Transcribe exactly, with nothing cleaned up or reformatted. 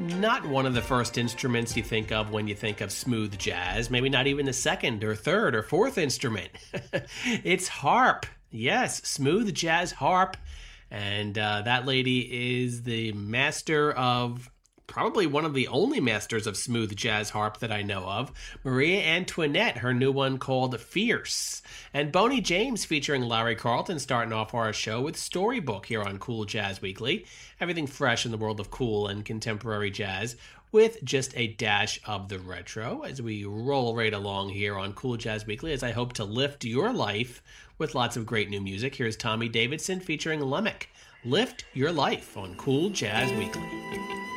not one of the first instruments you think of when you think of smooth jazz, maybe not even the second or third or fourth instrument. It's harp. Yes, smooth jazz harp. And uh, that lady is the master of, probably one of the only masters of smooth jazz harp that I know of, Maria Antoinette, her new one called Fierce. And Boney James featuring Larry Carlton starting off our show with Storybook here on Cool Jazz Weekly. Everything fresh in the world of cool and contemporary jazz with just a dash of the retro as we roll right along here on Cool Jazz Weekly, as I hope to lift your life with lots of great new music. Here's Tommy Davidson featuring Lemmick. Lift Your Life on Cool Jazz Weekly.